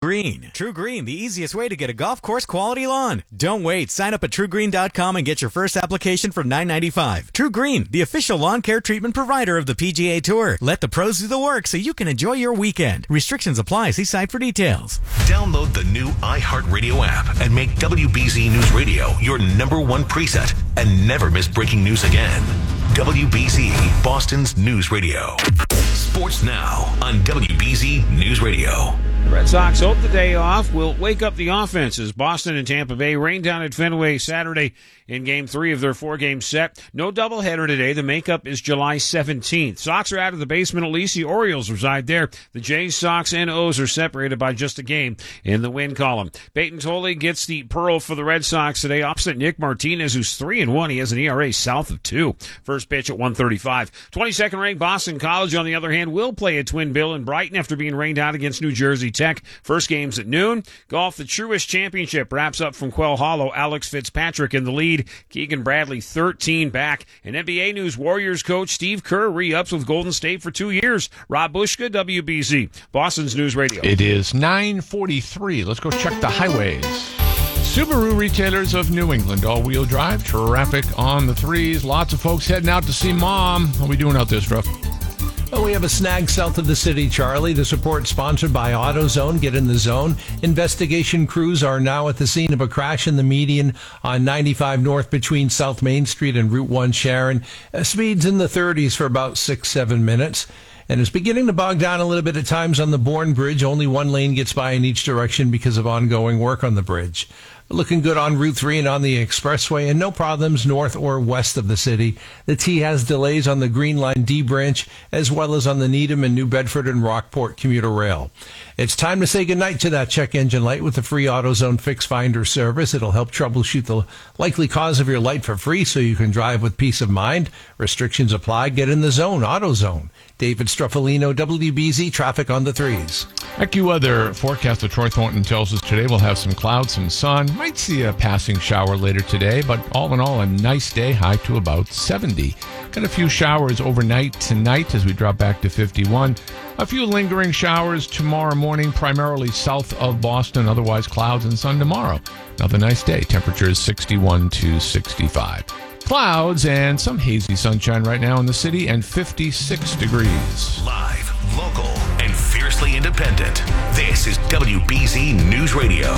Green. True Green, the easiest way to get a golf course quality lawn. Don't wait. Sign up at TrueGreen.com and get your first application for $9.95. True Green, the official lawn care treatment provider of the PGA Tour. Let the pros do the work so you can enjoy your weekend. Restrictions apply. See site for details. Download the new iHeartRadio app and make WBZ News Radio your number one preset and never miss breaking news again. WBZ, Boston's News Radio. Sports now on WBZ News Radio. The Red Sox hope the day off will wake up the offenses. Boston and Tampa Bay rain down at Fenway Saturday in Game 3 of their 4-game set. No doubleheader today. The makeup is July 17th. Sox are out of the basement at least. The Orioles reside there. The Jays, Sox, and O's are separated by just a game in the win column. Peyton Tolley gets the pearl for the Red Sox today, opposite Nick Martinez, who's 3-1. He has an ERA south of 2. First pitch at 1:35. 22nd ranked Boston College, on the other hand, will play at Twin Bill in Brighton after being rained out against New Jersey Tech. First game's at noon. Golf, the Truist Championship wraps up from Quail Hollow. Alex Fitzpatrick in the lead. Keegan Bradley 13 back. And NBA news, Warriors coach Steve Kerr re-ups with Golden State for 2 years. Rob Bushka, WBZ, Boston's News Radio. It is 9:43. Let's go check the highways. Subaru retailers of New England, all-wheel drive, traffic on the threes. Lots of folks heading out to see Mom. How are we doing out there, Struff? Well, we have a snag south of the city, Charlie. The support sponsored by AutoZone. Get in the zone. Investigation crews are now at the scene of a crash in the median on 95 North between South Main Street and Route 1 Sharon. Speeds in the 30s for about 6-7 minutes. And it's beginning to bog down a little bit at times on the Bourne Bridge. Only one lane gets by in each direction because of ongoing work on the bridge. Looking good on Route 3 and on the Expressway, and no problems north or west of the city. The T has delays on the Green Line D branch, as well as on the Needham and New Bedford and Rockport commuter rail. It's time to say goodnight to that check engine light with the free AutoZone Fix Finder service. It'll help troubleshoot the likely cause of your light for free so you can drive with peace of mind. Restrictions apply. Get in the zone. AutoZone. David Struffolino, WBZ, traffic on the threes. AccuWeather forecaster Troy Thornton tells us today we'll have some clouds, some sun. Might see a passing shower later today, but all in all, a nice day, high to about 70. Got a few showers overnight tonight as we drop back to 51. A few lingering showers tomorrow morning, primarily south of Boston. Otherwise, clouds and sun tomorrow. Another nice day. Temperatures 61 to 65. Clouds and some hazy sunshine right now in the city and 56 degrees. Live, local, and fiercely independent. This is WBZ News Radio.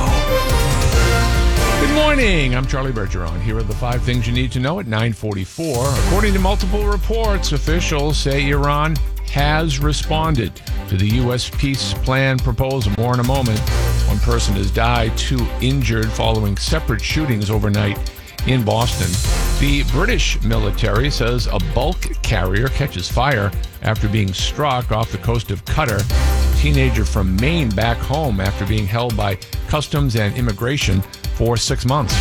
Good morning. I'm Charlie Bergeron. Here are the 5 things you need to know at 9:44. According to multiple reports, officials say Iran has responded to the U.S. peace plan proposal. More in a moment. One person has died, 2 injured following separate shootings overnight in Boston. The British military says a bulk carrier catches fire after being struck off the coast of Qatar. A teenager from Maine back home after being held by Customs and Immigration for 6 months.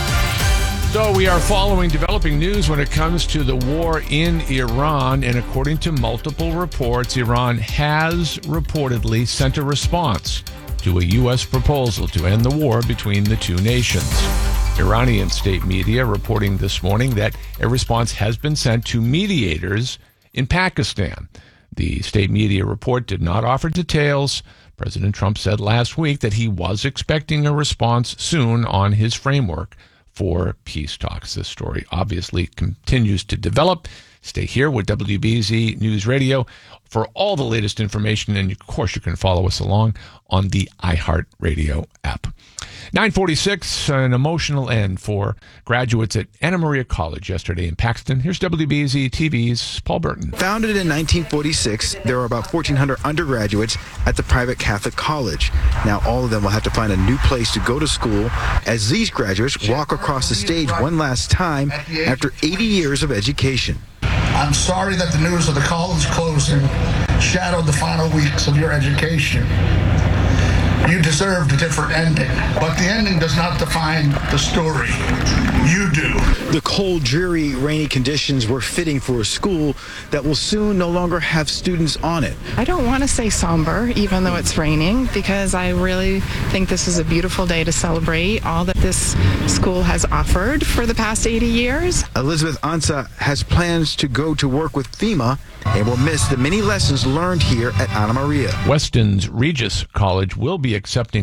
So we are following developing news when it comes to the war in Iran, and according to multiple reports, Iran has reportedly sent a response to a U.S. proposal to end the war between the two nations. Iranian state media reporting this morning that a response has been sent to mediators in Pakistan. The state media report did not offer details. President Trump said last week that he was expecting a response soon on his framework for peace talks. This story obviously continues to develop. Stay here with WBZ News Radio for all the latest information, and of course you can follow us along on the iHeartRadio app. 9:46, an emotional end for graduates at Anna Maria College yesterday in Paxton. Here's WBZ TV's Paul Burton. Founded in 1946, there are about 1,400 undergraduates at the private Catholic college. Now all of them will have to find a new place to go to school as these graduates walk across the stage one last time after 80 years of education. I'm sorry that the news of the college closing shadowed the final weeks of your education. You deserved a different ending, but the ending does not define the story. You do. The cold, dreary, rainy conditions were fitting for a school that will soon no longer have students on it. I don't want to say somber, even though it's raining, because I really think this is a beautiful day to celebrate all that this school has offered for the past 80 years. Elizabeth Ansa has plans to go to work with FEMA and will miss the many lessons learned here at Anna Maria. Weston's Regis College will be accepting